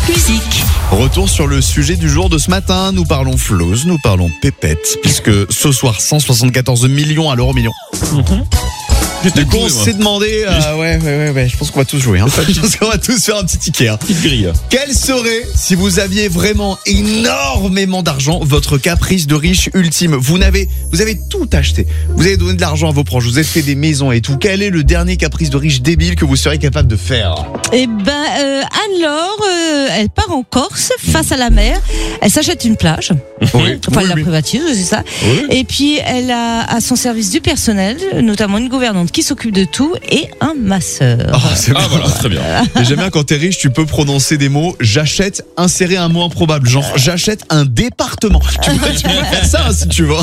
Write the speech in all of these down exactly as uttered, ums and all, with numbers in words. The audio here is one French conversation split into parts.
Top Musique. Retour sur le sujet du jour de ce matin. Nous parlons flouze, nous parlons pépette, puisque ce soir, cent soixante-quatorze millions à l'euro million. Mmh. Du coup, on s'est demandé, euh, ouais, ouais, ouais, ouais, je pense qu'on va tous jouer, hein. Je pense qu'on va tous faire un petit ticket, hein. Petite grille. Quel serait, si vous aviez vraiment énormément d'argent, votre caprice de riche ultime? Vous n'avez, vous avez tout acheté. Vous avez donné de l'argent à vos proches, vous avez fait des maisons et tout. Quel est le dernier caprice de riche débile que vous seriez capable de faire? Eh ben, euh, Anne-Laure, euh, elle part en Corse, face à la mer. Elle s'achète une plage. Oui, Enfin, oui, elle la oui. privatise, c'est ça. Oui. Et puis, elle a à son service du personnel, notamment une gouvernante qui s'occupe de tout et un masseur. Oh, c'est Ah bien. voilà, très bien. Et j'aime bien quand t'es riche, tu peux prononcer des mots. J'achète, insérer un mot improbable, genre j'achète un département. Tu peux, tu peux faire ça hein, si tu veux.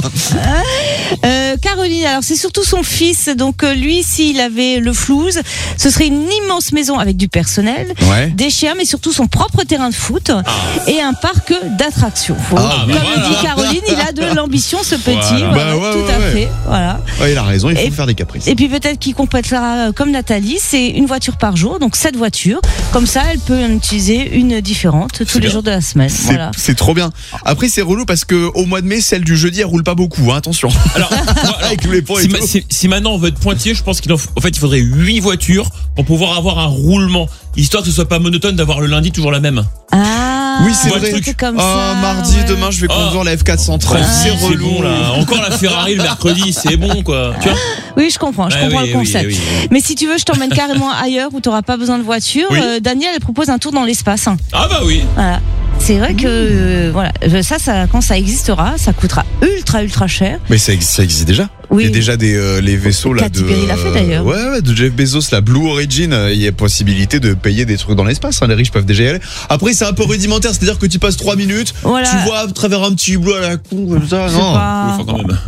Euh, Caroline, alors c'est surtout son fils. Donc euh, lui, s'il avait le flouze, ce serait une immense maison avec du personnel, Ouais. des chiens, mais surtout son propre terrain de foot et un parc d'attractions. Faut- Ah, Comme bah voilà. dit Caroline, il a de l'ambition, ce petit. Voilà. Voilà, Bah ouais, tout ouais, à ouais. fait. Voilà. Ouais, il a raison, il faut Et- faire des caprices. Et puis peut-être qu'il complétera euh, comme Nathalie, c'est une voiture par jour, donc sept voitures. Comme ça, elle peut en utiliser une différente tous les bien. jours de la semaine. C'est Voilà. c'est trop bien. Après, c'est relou parce que au mois de mai, celle du jeudi, elle roule pas beaucoup. Hein, attention. Alors, moi, alors, Avec tous les ponts et si, tout. ma- si- si maintenant on veut être pointillé, je pense qu'il en, f- en fait, il faudrait huit voitures pour pouvoir avoir un roulement, histoire que ce soit pas monotone d'avoir le lundi toujours la même. Ah, Oui, c'est Ouais, vrai. le truc comme Ah, ça, mardi, ouais. demain, je vais Oh. conduire la F quatre cent trente. c'est c'est relou. bon là. Encore la Ferrari le mercredi, c'est bon quoi. Tu vois Oui, je comprends, je Ouais, comprends oui, le concept. oui, oui, oui. Mais si tu veux, je t'emmène carrément ailleurs où tu n'auras pas besoin de voiture. Oui. Euh, Daniel, elle propose un tour dans l'espace. Ah bah oui. Voilà. C'est vrai que euh, voilà, Euh, ça, ça, quand ça existera, ça coûtera ultra, ultra cher. Mais ça, existe- ça existe déjà. Oui. Il y a déjà des euh, les vaisseaux là Katy de. Perry l'a fait, d'ailleurs. Ouais, ouais, de Jeff Bezos, la Blue Origin. euh, Il y a possibilité de payer des trucs dans l'espace. Hein, les riches peuvent déjà y aller. Après, c'est un peu rudimentaire, c'est-à-dire que tu passes trois minutes, Voilà. tu vois à travers un petit hublot à la con comme ça. C'est Non. pas- Oui, enfin, quand même.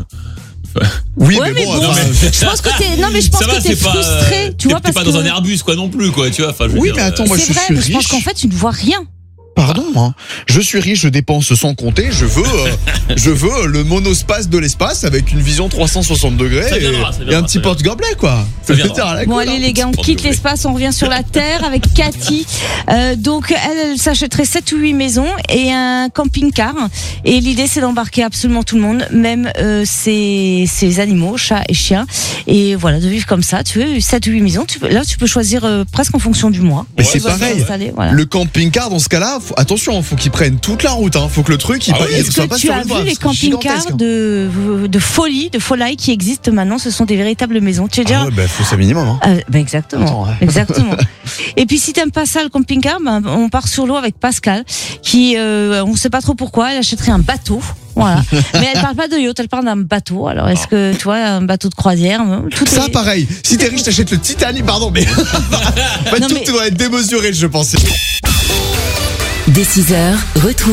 Oui, Ouais, mais bon, mais bon, enfin, Je pense que t'es, non mais je pense Ça va, que t'es c'est pas. frustré, tu t'es- vois, t'es parce pas que dans un Airbus quoi non plus quoi, tu vois. Enfin, je veux Oui, dire, mais attends, euh, moi, c'est je vrai, suis mais je pense riche. qu'en fait, tu ne vois rien. Pardon, hein. Je suis riche, je dépense sans compter. Je veux, euh, je veux le monospace de l'espace avec une vision trois cent soixante degrés Ça et, viendra, ça et viendra, un ça petit viendra. porte-gobelet, quoi. Ça viendra. Dire, à la Bon cool, allez hein. les gars, on Petit quitte porte-gobelet. l'espace, on revient sur la Terre avec Cathy. Euh, donc elle, elle s'achèterait sept ou huit maisons et un camping-car. Et l'idée c'est d'embarquer absolument tout le monde, même euh, ses, ses animaux, chats et chiens. Et voilà, de vivre comme ça. Tu veux sept ou huit maisons, tu peux, là tu peux choisir euh, presque en fonction du mois. Mais Ouais, c'est Tu vas pareil. t'installer, voilà. Le camping-car, dans ce cas-là, faut- attention, faut qu'il prenne toute la route. Hein. Faut que le truc, il, Ah pa- oui, il Est-ce soit que pas tu sur as une voie, vu les parce que c'est camping-cars gigantesque, hein. de, de folie, de folie qui existent maintenant? Ce sont des véritables maisons. Tu veux dire Ah ouais, bah, faut ça minimum. Hein. Euh, ben exactement, Attends, ouais. exactement. Et puis si t'aimes pas ça le camping-car, ben, on part sur l'eau avec Pascal, qui euh, on sait pas trop pourquoi, elle achèterait un bateau, voilà. Mais elle parle pas de yacht, elle parle d'un bateau. Alors est-ce que tu vois un bateau de croisière, tout Ça, est- pareil. Si t'es riche, t'achètes le Titanic, pardon, mais bah, Non, tout mais- doit être démesuré, je pense. Dès six heures, retrouvez